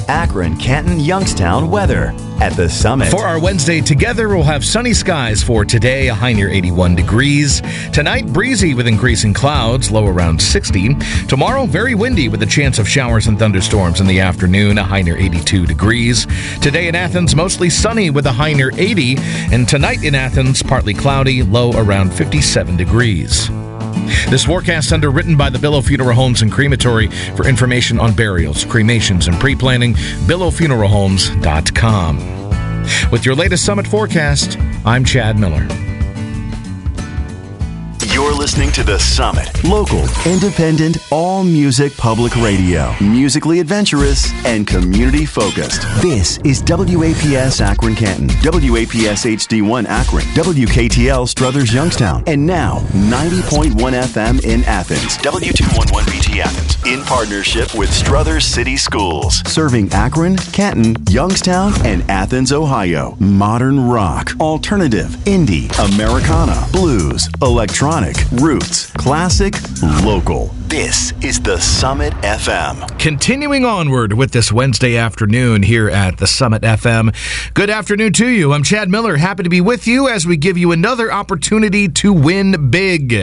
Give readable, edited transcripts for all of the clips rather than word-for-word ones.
Akron, Canton, Youngstown weather at the Summit. For our Wednesday together, we'll have sunny skies for today, a high near 81 degrees. Tonight, breezy with increasing clouds, low around 60. Tomorrow, very windy with a chance of showers and thunderstorms in the afternoon, a high near 82 degrees. Today in Athens, mostly sunny with a high near 80. And tonight in Athens, partly cloudy, low around 57 degrees. This forecast underwritten by the Billow Funeral Homes and Crematory. For information on burials, cremations, and pre-planning, billowfuneralhomes.com. With your latest Summit forecast, I'm Chad Miller. You're listening to The Summit. Local, independent, all-music public radio. Musically adventurous and community-focused. This is WAPS Akron Canton, WAPS HD1 Akron, WKTL Struthers Youngstown, and now 90.1 FM in Athens. W211BT Athens, in partnership with Struthers City Schools. Serving Akron, Canton, Youngstown, and Athens, Ohio. Modern rock, alternative, indie, Americana, blues, electronic, roots, classic, local. This is the Summit FM. Continuing onward with this Wednesday afternoon here at the Summit FM. Good afternoon to you. I'm Chad Miller. Happy to be with you as we give you another opportunity to win big.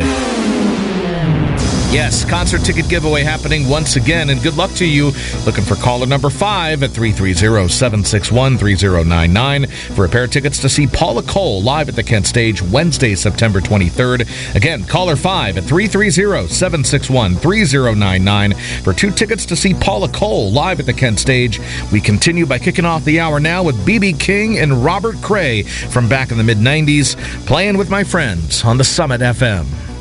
Yes, concert ticket giveaway happening once again, and good luck to you. Looking for caller number 5 at 330-761-3099 for a pair of tickets to see Paula Cole live at the Kent Stage Wednesday, September 23rd. Again, caller 5 at 330-761-3099 for 2 tickets to see Paula Cole live at the Kent Stage. We continue by kicking off the hour now with B.B. King and Robert Cray from back in the mid-90s, playing with my friends on the Summit FM.